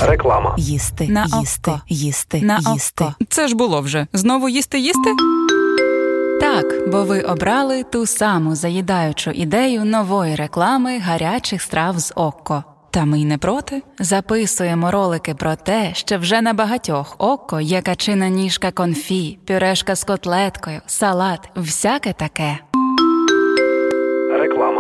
Реклама. Їсти, На їсти, око. їсти, На їсти. око. Це ж було вже. Знову їсти? Так, бо ви обрали ту саму заїдаючу ідею нової реклами гарячих страв з Окко. Та ми й не проти. Записуємо ролики про те, що вже на багатьох Окко є качина ніжка конфі, пюрешка з котлеткою, салат, всяке таке. Реклама.